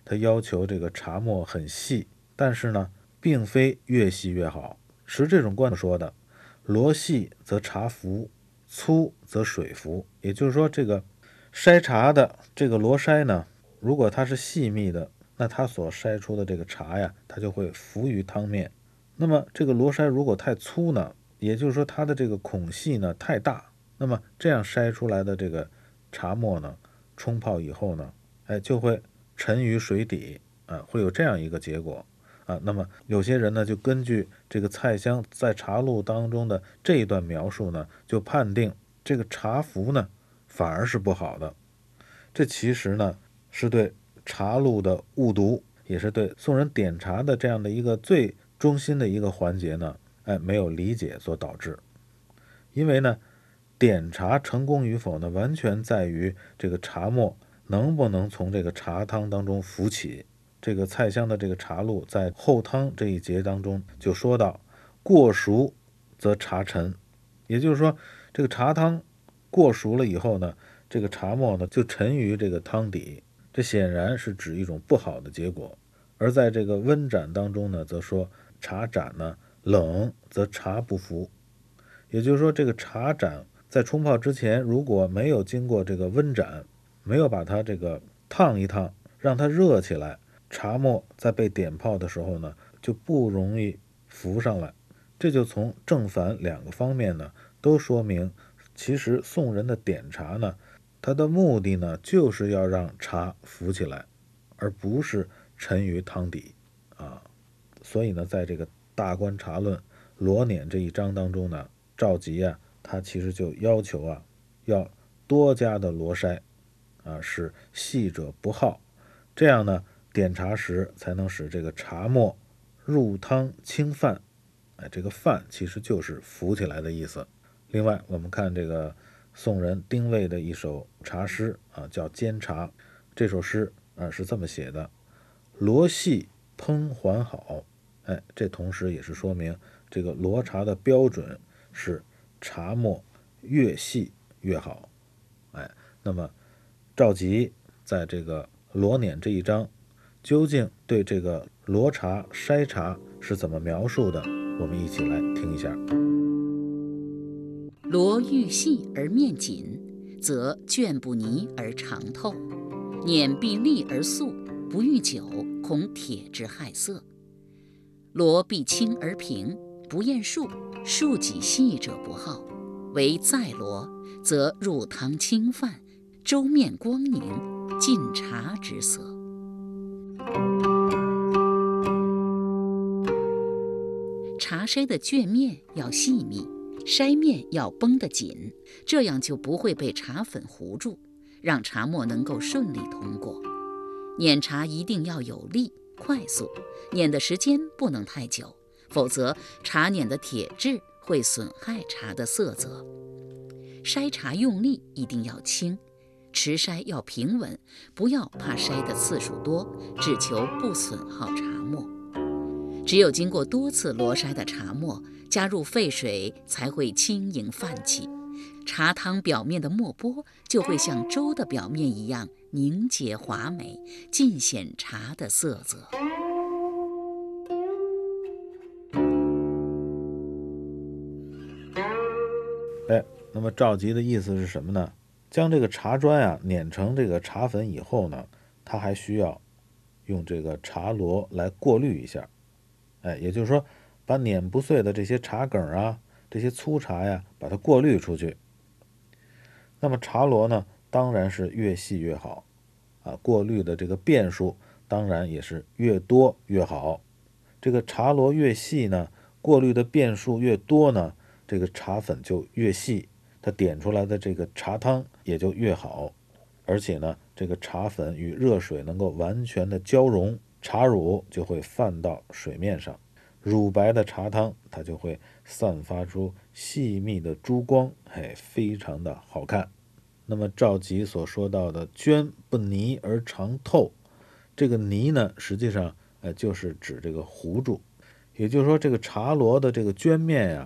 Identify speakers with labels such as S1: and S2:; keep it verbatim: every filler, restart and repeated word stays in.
S1: 它要求这个茶末很细，但是呢，并非越细越好。持这种观点说的，罗细则茶浮，粗则水浮。也就是说，这个筛茶的这个罗筛呢，如果它是细密的，那它所筛出的这个茶呀，它就会浮于汤面。那么这个罗筛如果太粗呢，也就是说它的这个孔隙呢太大，那么这样筛出来的这个茶末呢，冲泡以后呢，哎，就会沉于水底啊，会有这样一个结果啊。那么有些人呢，就根据这个蔡襄在茶录当中的这一段描述呢，就判定这个茶浮呢反而是不好的。这其实呢是对茶录的误读，也是对宋人点茶的这样的一个最中心的一个环节呢，哎，没有理解所导致。因为呢，点茶成功与否呢，完全在于这个茶末能不能从这个茶汤当中浮起。这个蔡襄的这个茶录在后汤这一节当中就说到，过熟则茶沉，也就是说，这个茶汤过熟了以后呢，这个茶末呢就沉于这个汤底，这显然是指一种不好的结果。而在这个温盏当中呢，则说茶盏呢冷则茶不浮，也就是说，这个茶盏在冲泡之前，如果没有经过这个温盏，没有把它这个烫一烫，让它热起来，茶末在被点泡的时候呢，就不容易浮上来。这就从正反两个方面呢，都说明，其实宋人的点茶呢，它的目的呢，就是要让茶浮起来，而不是沉于汤底啊。所以呢，在这个大观茶论罗辇这一章当中呢，赵佶啊，他其实就要求啊，要多加的罗筛啊，使细者不耗，这样呢，点茶时才能使这个茶末入汤轻泛。哎，这个泛其实就是浮起来的意思。另外，我们看这个宋人丁谓的一首茶诗啊，叫《煎茶》。这首诗啊是这么写的：罗细烹还好。哎，这同时也是说明这个罗茶的标准是茶末越细越好。哎，那么赵佶在这个罗辇这一章究竟对这个罗茶筛茶是怎么描述的，我们一起来听一下。
S2: 罗愈细而面紧，则卷不泥而长透；碾必利而素，不遇久，恐铁之害色。罗必轻而平，不厌数，数己细者不好。唯再罗，则入汤轻泛，周面光宁，尽茶之色。茶筛的卷面要细密，筛面要绷得紧，这样就不会被茶粉糊住，让茶末能够顺利通过。碾茶一定要有力、快速，碾的时间不能太久，否则茶碾的铁质会损害茶的色泽。筛茶用力一定要轻，持筛要平稳，不要怕筛的次数多，只求不损耗茶末。只有经过多次罗筛的茶末，加入沸水才会轻盈泛起，茶汤表面的墨波就会像粥的表面一样凝结华美，尽显茶的色泽。
S1: 哎，那么赵佶的意思是什么呢？将这个茶砖啊碾成这个茶粉以后呢，它还需要用这个茶螺来过滤一下。哎，也就是说，把碾不碎的这些茶梗啊，这些粗茶呀，把它过滤出去。那么茶螺呢，当然是越细越好啊，过滤的这个遍数当然也是越多越好。这个茶螺越细呢，过滤的遍数越多呢，这个茶粉就越细，它点出来的这个茶汤也就越好。而且呢，这个茶粉与热水能够完全的交融，茶乳就会泛到水面上，乳白的茶汤它就会散发出细密的珠光，嘿，非常的好看。那么赵佶所说到的绢不泥而常透，这个泥呢，实际上呃就是指这个糊住，也就是说这个茶螺的这个绢面呀、